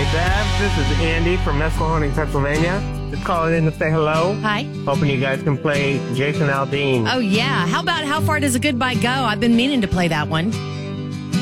Babs. This is Andy from Mescalone, Pennsylvania. Just calling in to say hello. Hi. Hoping you guys can play Jason Aldean. Oh, yeah. How about How Far Does a Goodbye Go? I've been meaning to play that one.